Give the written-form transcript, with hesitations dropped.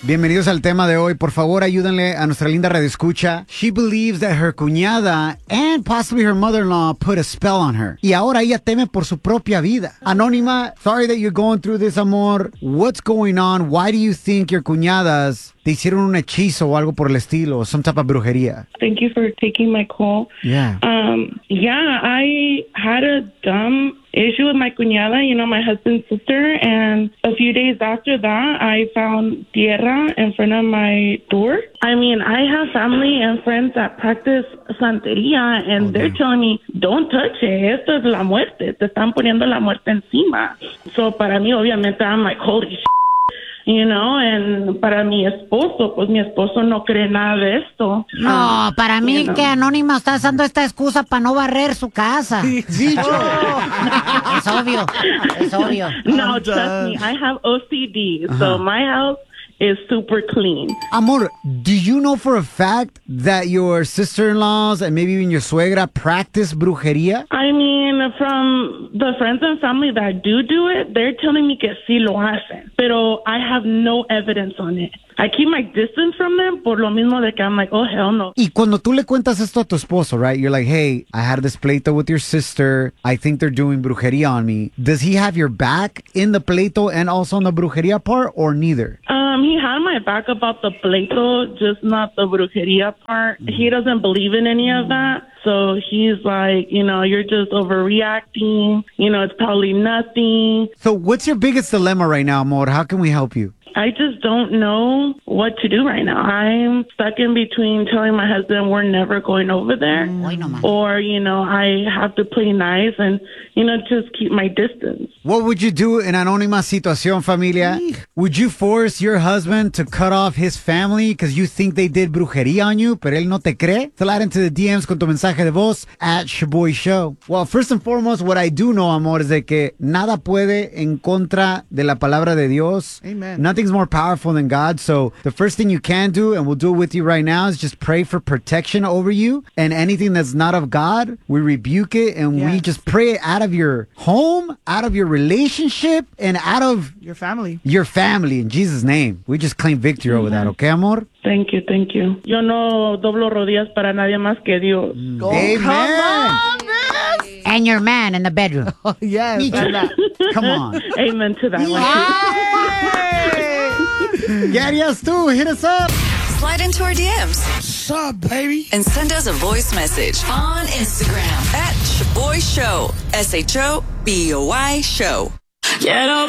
Bienvenidos al tema de hoy. Por favor, ayúdenle a nuestra linda radioescucha. She believes that her cuñada and possibly her mother-in-law put a spell on her. Y ahora ella teme por su propia vida. Anónima, sorry that you're going through this, amor. What's going on? Why do you think your cuñadas te hicieron un hechizo o algo por el estilo? Some type of brujería. Thank you for taking my call. Yeah. I had a dumb issue with my cuñada, my husband's sister, and a few days after that, I found tierra in front of my door. I mean, I have family and friends that practice santería, and they're telling me, don't touch it, esto es la muerte, te están poniendo la muerte encima. So, para mí, obviamente, I'm like, holy shit. And para mi esposo, pues mi esposo no cree nada de esto. No, para mí que Anónima está usando esta excusa para no barrer su casa. Sí. Es obvio. No, trust me, I have OCD, so my house is super clean. Amor, do you know for a fact that your sister-in-laws and maybe even your suegra practice brujería? I mean, from the friends and family that do it, they're telling me que sí lo hacen. Pero I have no evidence on it. I keep my distance from them por lo mismo de que I'm like, oh, hell no. Y cuando tú le cuentas esto a tu esposo, right? You're like, hey, I had this pleito with your sister. I think they're doing brujería on me. Does he have your back in the pleito and also on the brujería part, or neither? He had my back about the pleito, just not the brujería part. He doesn't believe in any of that. So he's like, you're just overreacting. It's probably nothing. So what's your biggest dilemma right now, amor? How can we help you? I just don't know what to do right now. I'm stuck in between telling my husband we're never going over there, or, I have to play nice and, just keep my distance. What would you do in anónima situación, familia? Would you force your husband to cut off his family because you think they did brujería on you, pero él no te cree? Slide into the DMs con tu mensaje de voz at Shaboy Show. Well, first and foremost, what I do know, amor, es de que nada puede en contra de la palabra de Dios. Amen. Nothing's more powerful than God. So the first thing you can do, and we'll do it with you right now, is just pray for protection over you. And anything that's not of God, we rebuke it and we just pray it out of your home, out of your relationship, and out of your family. Your family, in Jesus' name. We just claim victory over that, okay, amor? Thank you. Yo no doblo rodillas para nadie más que Dios. Amen. Come on, man. And your man in the bedroom. Oh, yes. Come on. Amen to that one. Yes, too. Hit us up. Slide into our DMs. What's up, baby? And send us a voice message on Instagram at Shaboy Show. SHOBOY Show. Quiero